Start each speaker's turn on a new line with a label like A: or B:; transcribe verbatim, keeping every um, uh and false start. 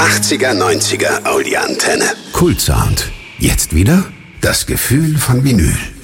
A: achtziger, neunziger Audi-Antenne.
B: Kultsound. Jetzt wieder das Gefühl von Vinyl.